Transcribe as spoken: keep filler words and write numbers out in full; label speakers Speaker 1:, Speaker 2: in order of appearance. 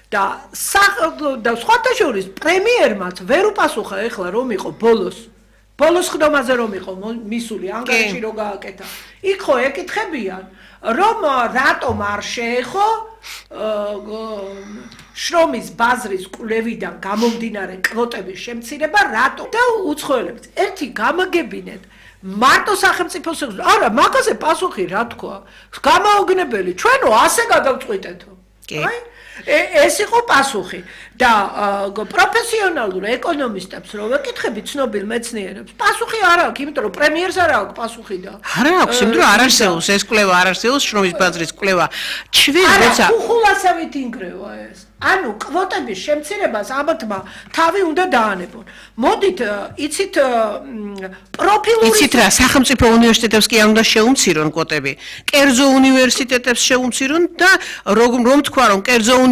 Speaker 1: და და სხვათა შორის პრემიერმაც ვერ უპასუხა ეხლა რომ იყო ბოლოს ბოლოს ხდომაზე რომ იყო მისული ანგარიში რო გააკეთა იქ ხო ეკითხებიან რომ რატომ არ შეეხო შრომის ბაზრის კვლევიდან გამომდინარე კვოტების შემცირება რატომ და უცხოელებს ერთი გამაგებინეთ მარტო სახელმწიფოს არა მაგაზე პასუხი რა თქვა გამაოგნებელი ჩვენო ასე გადავწყვიტეთო აი ეს იყო პასუხი და პროფესიონალურ ეკონომისტებს რო ვეკითხები ცნობილ მეცნიერებს პასუხი არ აქვს იმიტომ რომ პრემიერს არ აქვს პასუხი და
Speaker 2: არა აქვს იმიტომ რომ არ არსებობს ეს კვლევა არ არსებობს შრომის ბაზრის კვლევა ჩვენ როცა
Speaker 1: ხულასავით ინგრევა ეს ანუ კვოტების შემცირებას ამათმა თავი უნდა დაანებონ მოდით იცით პროფილური
Speaker 2: იცით რა სახელმწიფო უნივერსიტეტებს კი არ უნდა შეუმცირონ კვოტები კერძო უნივერსიტეტებს შეუმცირონ და რომ თქვა რომ კერძო